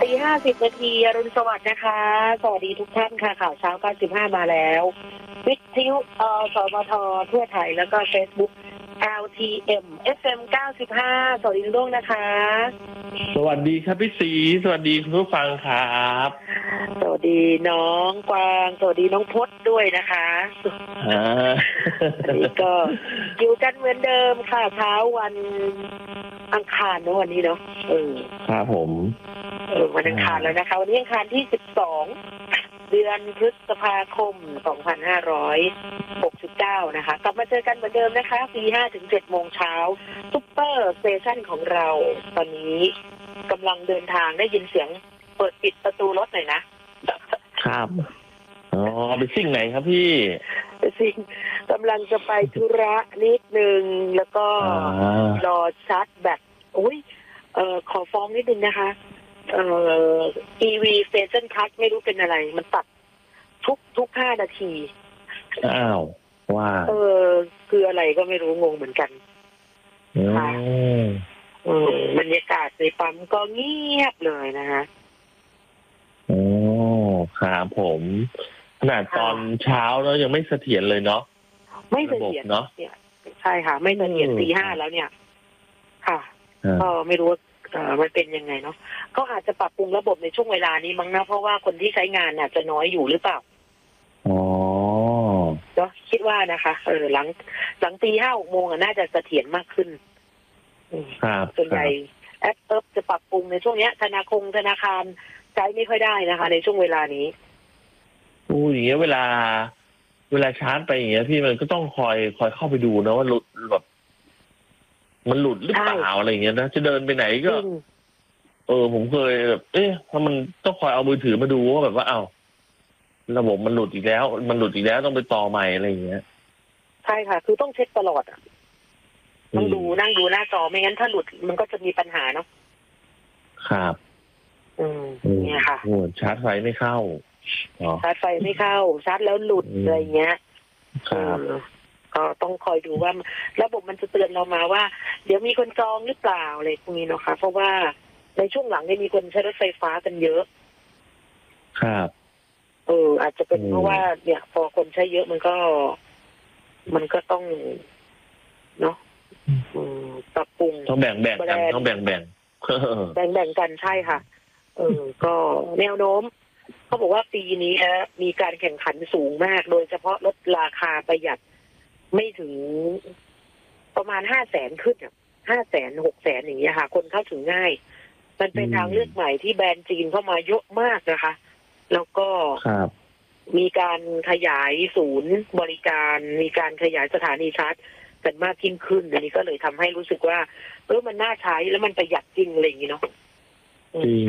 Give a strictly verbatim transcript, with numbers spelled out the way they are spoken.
ตีห้าสิบนาทีอรุณสวัสดิ์นะคะสวัสดีทุกท่านค่ะข่าวเช้าเก้าสิบห้ามาแล้ววิทยุเอ่อสมททั่วไทยแล้วก็ Facebook แอล ที เอ็ม เอฟ เอ็ม เก้าสิบห้าสวัสดีทุกท่านนะคะสวัสดีครับพี่ศรีสวัสดีคุณผู้ฟังครับสวัสดีน้องกวางสวัสดีน้องพจน์ด้วยนะคะอ่าอันนี้ก็อยู่กันเหมือนเดิมค่ะเช้าวันอังคารเนอะวันนี้เนาะเออครับผมเออวันอังคารแล้วนะคะวันนี้อังคารที่สิบสองเดือนพฤษภาคมสองพันห้าร้อยหกสิบเก้านะคะกลับมาเจอกันเหมือนเดิมนะคะตีห้าถึงเจ็ดโมงเช้าซุปเปอร์สเตชันของเราตอนนี้กำลังเดินทางได้ยินเสียงเปิดปิดประตูรถหน่อยนะครับอ๋อไปซิ่งไหนครับพี่ซิ่งกำลังจะไปธุระนิดนึงแล้วก็รอชาร์จแบตโอ้ยเอ่อขอฟ้องนิดนึงนะคะเอ่อ อี วี Station Cut ไม่รู้เป็นอะไรมันตัดทุกทุกห้านาทีอ้าวว่าเออคืออะไรก็ไม่รู้งงเหมือนกันค่ะเออบรรยากาศในปั๊มก็เงียบเลยนะคะโอ้ครับผมขนาดตอนเช้าแล้วยังไม่เสถียรเลยเนาะไม่เสถียรเนาะใช่ค่ะไม่เสถียรตีห้าแล้วเนี่ยค่ะก็ไม่รู้ว่าเออมันเป็นยังไงเนาะก็อาจจะปรับปรุงระบบในช่วงเวลานี้มั้งนะเพราะว่าคนที่ใช้งานอาจจะน้อยอยู่หรือเปล่าอ๋อเนาะคิดว่านะคะเออหลังหลังตีห้าหกโมงน่าจะเสถียรมากขึ้นครับส่วนใหญ่แอปเอิบจะปรับปรุงในช่วงนี้ธนาคารธนาคารใช้ไม่ค่อยได้นะคะในช่วงเวลานี้อู้อย่างเงี้ยเวลาเวลาชาร์จไปอย่างเงี้ยพี่มันก็ต้องคอยคอยเข้าไปดูนะว่าหลุดแบบมันหลุดหรือเปล่าอะไรเงี้ยนะจะเดินไปไหนก็เออผมเคยแบบเอ๊ะถ้ามันต้องคอยเอามือถือมาดูว่าแบบว่าเอ้าระบบมันหลุดอีกแล้วมันหลุดอีกแล้วต้องไปต่อใหม่อะไรอย่างเงี้ยใช่ค่ะคือต้องเช็คตลอดอ่ะต้องดูนั่งดูหน้าจอไม่งั้นถ้าหลุดมันก็จะมีปัญหาเนาะครับอืมเนี่ยค่ะโอ้ชาร์จไฟไม่เข้าชาร์จไฟไม่เข้าชาร์จแล้วหลุดอะไรเงี้ยครับก็ต้องคอยดูว่าระบบมันจะเตือนเรามาว่าเดี๋ยวมีคนจองหรือเปล่าอะไรพวกนี้เนาะค่ะเพราะว่าในช่วงหลังเนี่ยมีคนใช้รถไฟฟ้ากันเยอะครับเอออาจจะเป็นเพราะว่าเนี่ยพอคนใช้เยอะมันก็มันก็ต้องเนาะปรับปรุงต้องแบ่งแบ่งกันต้องแบ่งแบ่งแบ่งแบ่งกันใช่ค่ะเออก็แนวโน้มเขาบอกว่าปีนี้นะมีการแข่งขันสูงมากโดยเฉพาะรถราคาประหยัดไม่ถึงประมาณห้าแสนขึ้นอ่ะห้าแสนหกแสนอย่างเงี้ยค่ะคนเข้าถึงง่ายมันเป็นทางเลือกใหม่ที่แบรนด์จีนเข้ามาเยอะมากนะคะแล้วก็มีการขยายศูนย์บริการมีการขยายสถานีชาร์จกันมากยิ่งขึ้นอันนี้ก็เลยทำให้รู้สึกว่าเออมันน่าใช้แล้วมันประหยัดจริงอะไรอย่างงี้เนาะ